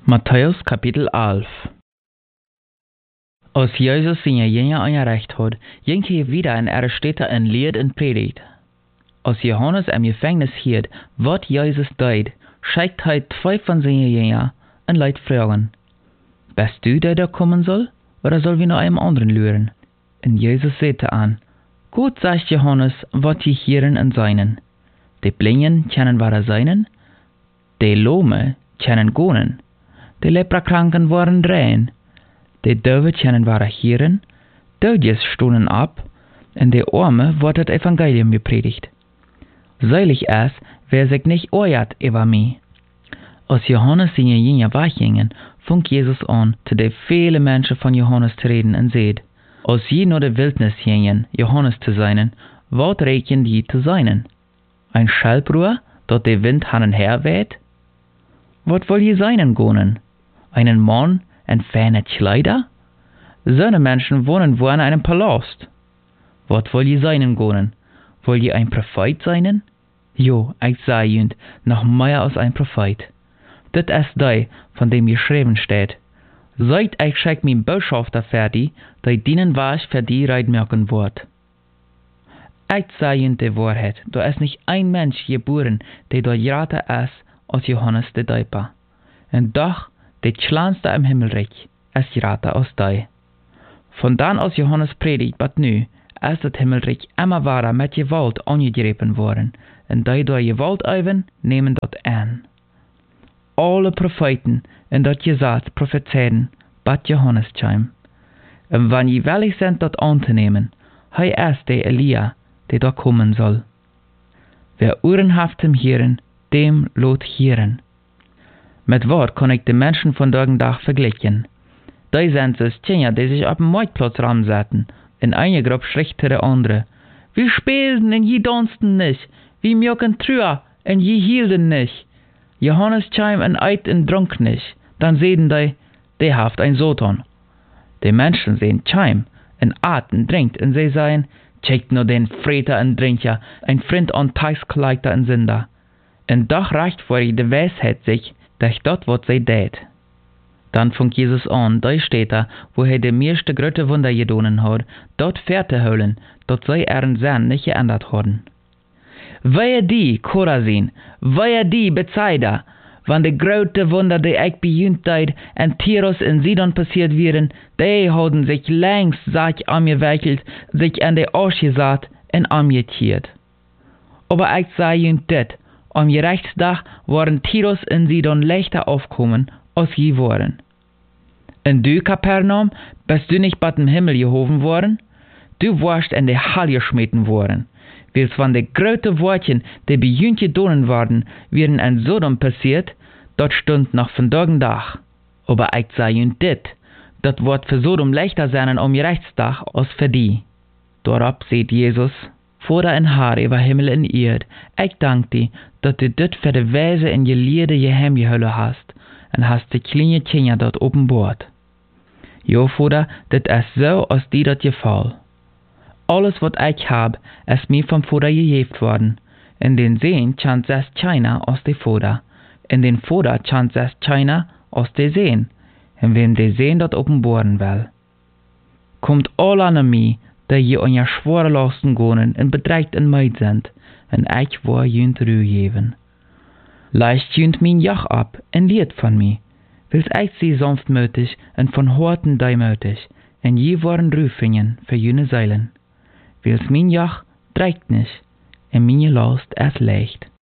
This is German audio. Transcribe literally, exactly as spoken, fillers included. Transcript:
Matthäus Kapitel elf. Als Jesus seine Jünger angereicht hat, ging er wieder in ihre Städte und lehrte und predigt. Als Johannes im Gefängnis hielt, was Jesus deed, schickt er zwei von seinen Jüngern und lässt fragen: Bist du der, der kommen soll, oder soll wir noch einem anderen luren? Und Jesus sagte an: Gut sagt Johannes, was die hören und seinen. Die Blinden können wahre seinen, die Lahme können gonen, die Leprakranken waren rein, die Döwe können wahre hören, Dödjes stohnen ab, und die Arme wird das Evangelium gepredigt. Selig ist, wer sich nicht ärgert über mich. Als Johannes seine Jünger weggingen, fing Jesus an, zu den vielen Menschen von Johannes zu reden und sagt: Als je nur der Wildnis gingen, Johannes zu sein, was rechnen die zu sein? Ein Schalbrohr, dat der Wind hin und her weht? Was will je seinen gonen? Einen Mann in feine Kleider? Seine Menschen wohnen wo in einem Palast. Was will je seinen gonen? Will je ein Prophet seinen? Jo, ich sag jünd, noch mehr als ein Prophet. Das ist der, von dem geschrieben steht: Seid ich schick mein Botschafter fertig, der dienen was für die Reit merken wird. Ich sag jünd die Wahrheit, da ist nicht ein Mensch geboren, der dort grater ist als Johannes der Däuper. Und doch, der kleinste im Himmelreich ist grater als der. Von dann als Johannes predigt, bat nu, ist das Himmelreich immer wahrer mit Gewalt angegriffen worden, und die durch Gewalt üben, nehmen dort an. Alle Propheten in dat Gesetz prophezeien, bat Johannes chim. Und wenn je willig sind, dat anzunehmen, hei ist der Elia, der da kommen soll. Wer Ohren haft zum Hören, dem lot hören. Mit Wort kann ich die Menschen von dagen Tag vergleichen. Die sind so Kinder, die sich auf dem Marktplatz ramsetzen, in eine Gruppe schlichter der andere. Wir spesen und je dansten nicht, wir mögen trüa und je hielden nicht. Johannes chim und eit und trunk nicht, dann sehen die, der haft ein Satan. Die Menschen sehen chim und at und trinkt und sie sagen: Checkt nur den Freter und Trinker, ein Freund an Teichskleiter und Sünder. Und doch reicht vor die Weisheit sich, durch dort, was sie tät. Dann fing Jesus an, da steht er, wo er die meiste größte Wunder gedonen hat, dort fährte holen, dort sie ihren Sinn nicht geändert haben. Wehe die, Chorazin, wehe die, Bethsaida, wann die größte Wunder, die ich bejunt deid, in Tyrus und Sidon passiert wären, die haben sich längst sich angewickelt, sich an die Arsch gesagt und angeziert. Aber ich sage junt dit, am Gerichtstag waren Tyrus und Sidon leichter aufkommen, als je waren. Und du, Kapernaum, bist du nicht bei dem Himmel gehoben worden? Du warst in die Halle geschmeten worden. Wils von de grote Wortchen, die bejunt gedonen worden, wären in Sodom passiert, dort stund noch von dagen Tag. Aber ich sag junt dit, dat wird für Sodom leichter sein am Gerichtstag als für die. Dorab seht Jesus: Vater in Haar über Himmel und Erd, ich dank dir, dat du dit für de Weise in je Lierde geheim gehüllen hast, und hast die kleine Kinder dort openbart. Jo, Vater, dit ist so, als dir dat gefällt. Alles, was ich hab, ist mir vom Vater gegeben worden. In den Seen chant es keiner aus de Vater. In den Vater chant es keiner aus de Seen. Und wem de Seen dort openbaren will. Kommt alle an mich, die je an ja schwere Lasten gonen und bedreigt in Meid sind, und ich war jünt Ruhe geben. Leicht jünt mein Joch ab und lied von mir, wils ich sie sanftmütig und von Horten deimütig, und je waren Rüfingen für jüne Seilen. Wils mein Joch dreigt nicht, und meine Last ist leicht.